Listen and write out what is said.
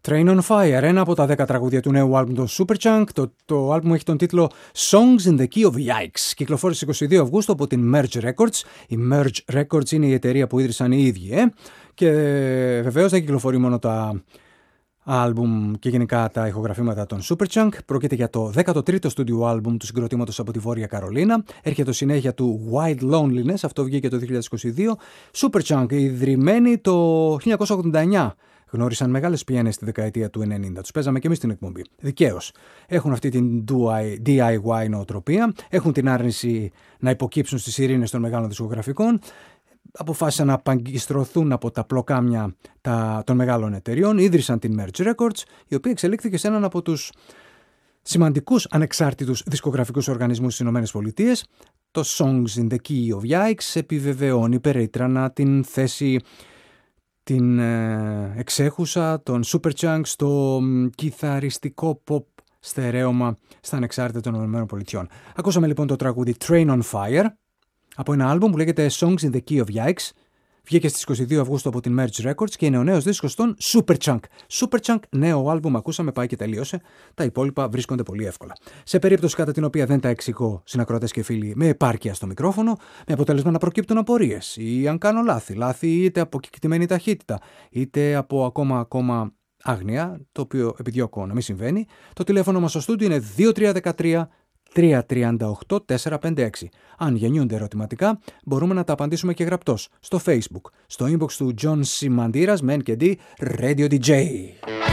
Train on Fire, ένα από τα 10 τραγούδια του νέου άλμπουμ του Superchunk. Το άλμπουμ έχει τον τίτλο Songs in the Key of Yikes. Κυκλοφόρησε 22 Αυγούστου από την Merge Records. Η Merge Records είναι η εταιρεία που ίδρυσαν οι ίδιοι. Και βεβαίως δεν κυκλοφορεί μόνο τα άλμπουμ και γενικά τα ηχογραφήματα των Superchunk. Πρόκειται για το 13ο στούντιο άλμπουμ του συγκροτήματος από τη Βόρεια Καρολίνα. Έρχεται συνέχεια του Wild Loneliness, αυτό βγήκε το 2022. Superchunk, ιδρυμένοι το 1989. Γνώρισαν μεγάλες πιένες στη δεκαετία του 90. Τους παίζαμε και εμείς στην εκπομπή. Δικαίως. Έχουν αυτή την DIY νοοτροπία. Έχουν την άρνηση να υποκύψουν στις ειρήνες των μεγάλων δισκογραφικών. Αποφάσισαν να απαγκιστρωθούν από τα πλοκάμια των μεγάλων εταιριών. Ίδρυσαν την Merge Records, η οποία εξελίχθηκε σε έναν από τους σημαντικούς ανεξάρτητους δισκογραφικούς οργανισμούς στις ΗΠΑ. Το Songs in the Key of Yikes επιβεβαιώνει περίτρανα την θέση την εξέχουσα των Superchunk στο κιθαριστικό pop στερέωμα στα ανεξάρτητα των ΗΠΑ. Ακούσαμε λοιπόν το τραγούδι Train on Fire από ένα άλμπουμ που λέγεται Songs in the Key of Yikes. Βγήκε στις 22 Αυγούστου από την Merge Records και είναι ο νέος δίσκος των Superchunk. Superchunk, νέο άλμπουμ, ακούσαμε, πάει και τελείωσε. Τα υπόλοιπα βρίσκονται πολύ εύκολα. Σε περίπτωση κατά την οποία δεν τα εξηγώ συνακροατές και φίλοι με επάρκεια στο μικρόφωνο, με αποτέλεσμα να προκύπτουν απορίες ή αν κάνω λάθη είτε από κεκτημένη ταχύτητα, είτε από ακόμα άγνοια, το οποίο επιδιώκω να μην συμβαίνει, το τηλέφωνο μας στο στούντιο είναι 2313 338-456. Αν γεννιούνται ερωτηματικά, μπορούμε να τα απαντήσουμε και γραπτός στο Facebook, στο inbox του John C. Mandiras, Men και D, Radio DJ.